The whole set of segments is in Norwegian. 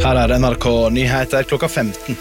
Her NRK Nyheter klokka 15.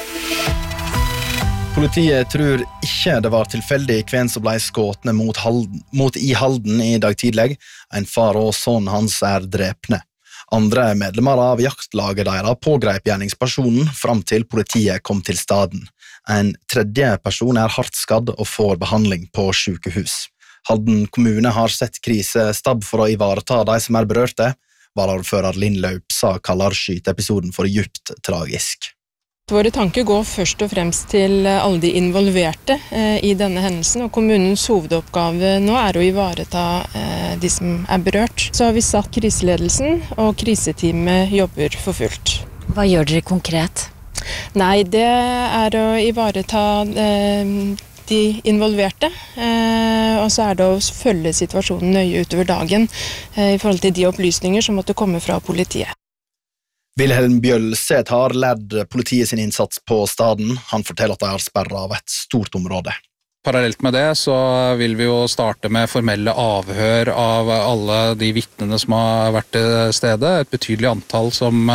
Politiet tror ikke det var tilfeldig hvem som ble skåtne mot i Halden i dag tidlig. En far og sønn hans drepne. Andre medlemmer av jaktlaget deres pågrep gjerningspersonen fram til politiet kom til staden. En tredje person hardt skadd og får behandling på sykehus. Halden kommune har sett krisestab for å ivareta de som berørte. Varaordfører Linn Laupsa kaller skyteepisoden for djupt tragisk. Våre tanker går først og fremst til alle de involverte i denne hendelsen, og kommunens hovedoppgave nå å ivareta de som berørt. Så har vi satt kriseledelsen, og kriseteamet jobber for fullt. Hva gjør dere konkret? Nei, det å ivareta de involverte, og så det å følge situasjonen nøye utover dagen i forhold til de opplysninger som måtte komme fra politiet. Wilhelm Bjølseth har ledd politiet sin innsats på staden. Han forteller at de har sperret av et stort område. Parallelt med det så vil vi jo starte med formelle avhør av alle de vitnene som har vært til stede. Et betydelig antall som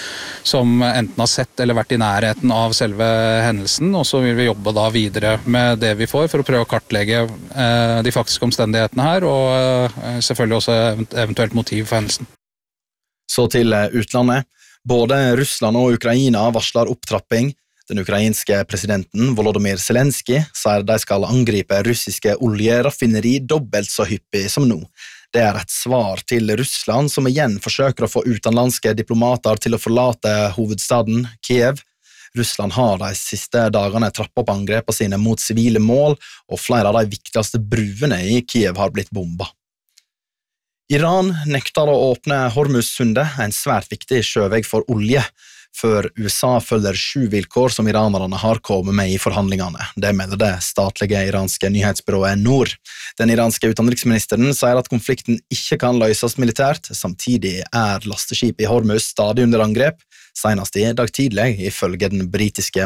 enten har sett eller vært i nærheten av selve hendelsen. Og så vil vi jobbe da videre med det vi får for å prøve å kartlegge de faktiske omstendighetene her, og selvfølgelig også eventuelt motiv for hendelsen. Så til utlandet. Både Russland og Ukraina varsler opptrapping. Den ukrainske presidenten Volodymyr Zelensky sier de skal angripe russiske oljeraffineri dobbelt så hyppig som nå. Det et svar til Russland, som igjen forsøker å få utenlandske diplomater til å forlate hovedstaden, Kiev. Russland har de siste dagene trappet opp angrepene sine mot sivile mål, og flere av de viktigste bruene i Kiev har blitt bombet. Iran nekter å åpne Hormuzsundet, en svært viktig sjøveg for olje, før USA følger 7 vilkår som iranerne har kommet med i forhandlingene. Det melder det statlige iranske nyhetsbyrået Nord. Den iranske utenriksministeren sier at konflikten ikke kan løses militært, samtidig lasteskip i Hormuz stadig under angrep, senest i dag tidlig ifølge den britiske